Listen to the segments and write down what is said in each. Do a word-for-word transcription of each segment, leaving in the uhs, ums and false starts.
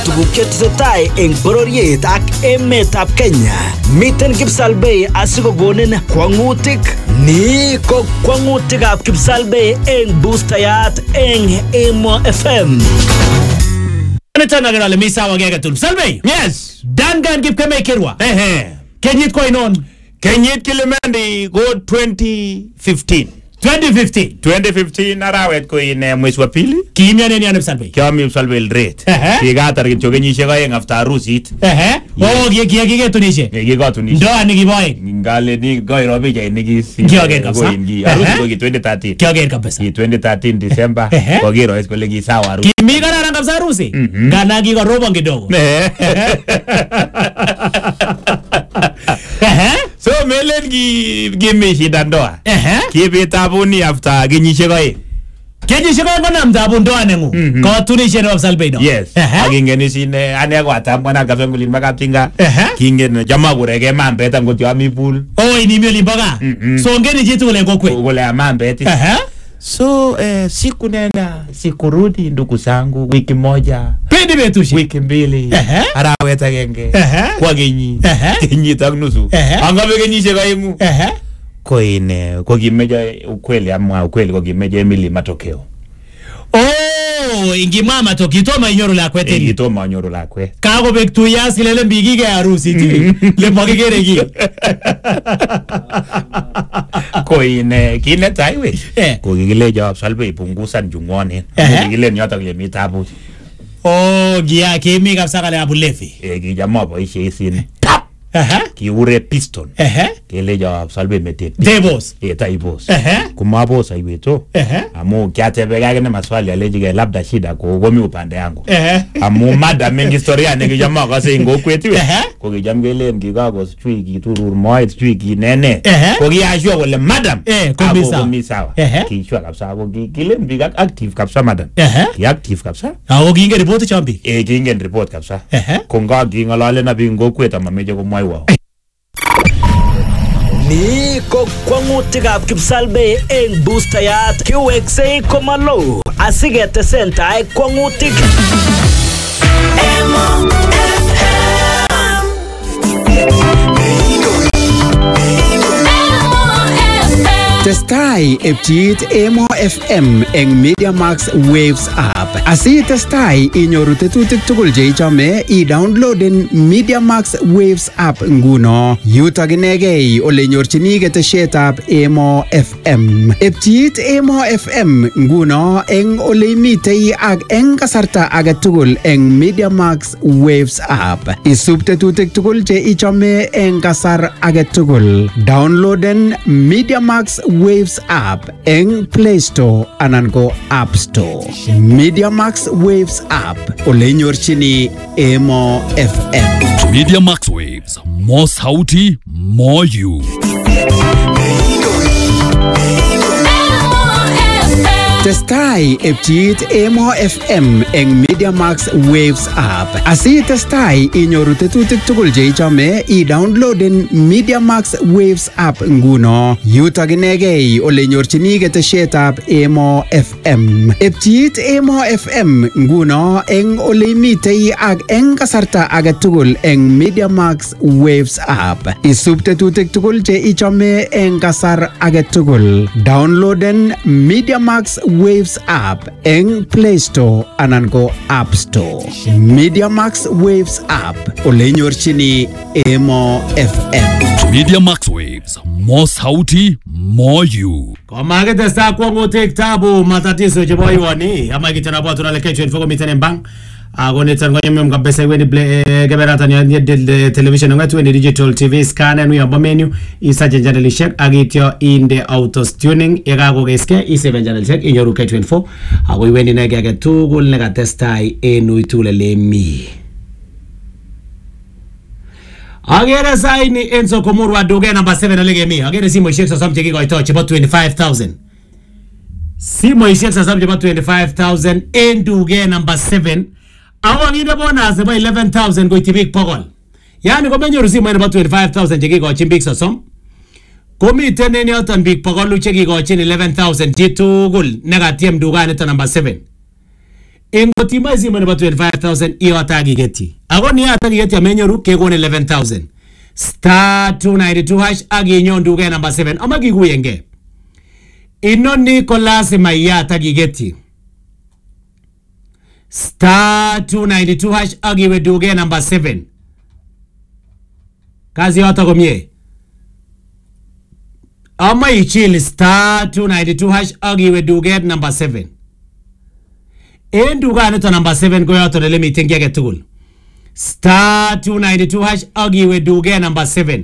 Tuguk chetesetai eng bororiet ak emetab Kenya. Miten Kipsalbei asikokonin kwangutik. Ni ko kwangutikab Kipsalbei eng boostayat eng Emo F M. Anatana ganale misawa gegatul. Salbei. Yes. Dangan Kipkemei Kirwa. Ehe. Kenyit ko inon. Kenyit Kilimendi go twenty fifteen. twenty fifteen. twenty fifteen arawet ko ine mwezi wa pili. Kiimyane ni anip Salbei. Kiami Salbei rate. Kigatar kityo kenyisiek aeng after harusit. Ehe. Oh, kieketunishe. Kieketunishe. Ndoa nikiboe. Ngale ni goiro picha nikisi. Kioger kabisa. Harusi ko ki twenty thirteen. Kioger kabisa. Ki twenty thirteen December. Kogiro es kole ki sawa harusi. Kimi kararan kabisa harusi. Ngana kikorobon kidogo. So melen ki kimi shida ndoa. Ehe. Kibetabuni after kenyisiek aeng. Kenyisiek aeng konam tabu ndoa nengu. Kotunishe nebo Salbei no. Yes. Akingen isine ane ko atam kona kasongulin makaptinga. Ehe. Kingen jama kurege mambet angot yami pool. Oh, ini mioli mboga. So ngeni jitu kule ngokwe. Kule mambet. Ehe. So eh, siku nenda sikurudi ndugu zangu wiki moja. Pindi betushi. Wiki mbili. Ehe. Arawet agenge. Ehe. Kwa genyi. Ehe. Kenyit ak nusu. Angabe kenyisiek aengu. Ehe. Ko ine ko kimeje ukweli amwa ukweli ko kimeje Emily matokeo. Oh, ingima matokeo toma inyoru la kwete. Ingitoma inyoru la kwete. Kago bek tu yas kilele mbigige harusi ti. Le mwagigere gi. Ko ine kine taiwe. Eh. Ko kigile jawab Salbei pungusan jungone. Ko kigile nyota kile mitabu. Oh, gia kimi kabisa kale abulefi. Eh kijama boishe isine. Aha. Kiure piston. Ehe. Kile jawab Salbei mete. Debos. Eh taibos. Ehe. Kumabos aiweto. Ehe. Amu kiatebega na maswali alejige labda shida ko gomi upande yangu. Ehe. Amu madam mengi historia ne kijama ka se ngokwetu. Ehe. Ko kijam gele ngikago sijui kiturur moe sijui kinene. Ehe. Ko kiashwa kole madam. Eh, komisa. Komisa. Ehe. Kichwa kabisa ko kile mbiga active kabisa madam. Ehe. Ki active kabisa. Awo kinge report chambi. Eh kingen report kabisa. Ehe. Ko nga kingalale na bingo kweta mameje ko mwaiwa. Ni ko kwangutikab Kipsalbei eng boostayat kiweksei komalo asigetesentai kwangutik. Emo F M. Testai epchit Emo F M eng Media Max Waves app. Asi testai inyoru tetutik tugul che ichome i-downloaden Media Max Waves app nguno. Yutok inegei ole nyorchini ketesietab Emo F M. Epchit Emo F M nguno eng ole imitei ak eng kasarta age tugul eng Media Max Waves app. Isub tetutik tugul che ichome eng kasar age tugul. Downloaden Media Max Waves app eng Play Store anan ko App Store. Media Max Waves app ole nyorchini Emo F M. Media Max Waves, more sauti, more you. Testai epchit Emo F M eng Media Max Waves app. Asi testai inyoru tetutik tugul che ichome i-downloaden Media Max Waves app nguno. Yutok inegei ole nyorchini ketesietab Emo F M. Epchit Emo F M nguno eng ole imitei ak eng kasarta age tugul eng Media Max Waves app. Isub tetutik tugul che ichome eng kasar age tugul. Downloaden Media Max Waves app eng Play Store anan ko App Store. Media Max Waves app ole nyorchini Emo F M. Media Max Waves, more sauti, more you. Komage testa kwangutik tabu matatizo chebo iwani ama kitana bwa tunalekea twenty-four komitene bang. Agone tangonyem kabisa weni keberata ni television ngatu weni digital T V scanner nu yamba menu isaje channel check agityo inde auto tuning ekago geske i7 channel check inyoru K twenty-four ago iwendi nege age tugul nega testai enu itule lemi. Agere saini Enzo Komurwa doge number seven alege mi. Agere simo ishek sasam cheki ko ito chebo twenty-five thousand. Simo ishek sasam chebo twenty-five thousand enduge number seven. Awa nginde bonus about eleven thousand go itibik pogol. Yani ko menyoru simo about twenty-five thousand cheki ko chimbik sasam. Komi tenen yoton big pogol cheki ko chin eleven thousand titugul negatiem dugani to number seven. Engotima simoit nebo twenty-five thousand iyot akiketyi. Ako ni yot akiketyi amenyoru kekon eleven thousand. Star two ninety-two hash akinyon duke number seven. Ama kikuyenge. Inoni ko lazima iyat akiketyi. Star two ninety-two hash agiwe duke number seven. Kazi yoto komye. Ama ichil star two ninety-two hash agiwe duke number seven. En duka nito number seven ko yoto nele meeting yake tugul. Star two ninety-two hash agiwe duke number seven.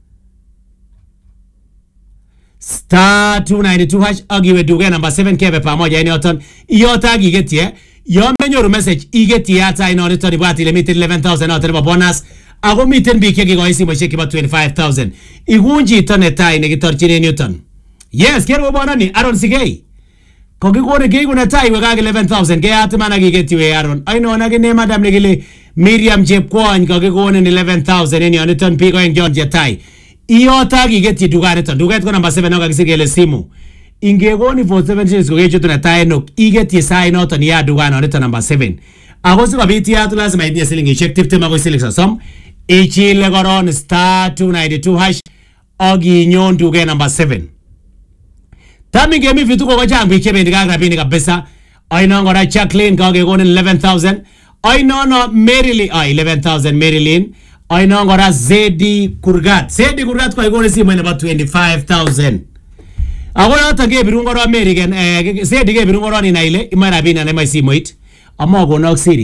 Star two ninety-two hash agiwe duke number seven kebe pamoja eni yoton. Iyota agigeti Yo menyoru message igeti yata ino nito nibwati ile meeting eleven thousand yoto nibo bonus. Ako meeting bike kiko isi mwishe kiba twenty-five thousand. Igunji ito netai negitorchine Newton. Yes, kero bona ni Aaron Sigei. Kogi kone kei kuna tai wekage eleven thousand. Kaya hati mana kigeti we Aaron. Aino wanage ne madam negile Miriam Jepkwany kogi kone eleven thousand. Eni oniton piko en John Jetai. Iyo ta kigeti duga niton. Duga ito number seven noka kisigele simu. Inge koni for seven shillings kogi chutu netai nok. Igeti sai noton ya duga no niton number seven. Ako siko biti ya tu lazima itinye silingi check tip tip ako silingi sa som. Ichile koron star two ninety-two hash Ogi nyon duke number seven. Tami ngemi vitu kwa jang biche bendi kagra bini kabisa. Aino ngora Jacqueline kage kone eleven thousand. Aino no Marilyn ah eleven thousand Marilyn. Aino ngora Zedi Kurgat. Zedi Kurgat kwa kone si mwene ba twenty-five thousand. Ako yata nge birungoro American eh Zedi nge birungoro ni na ile imara bina na mai si moit. Ama gona oksiri.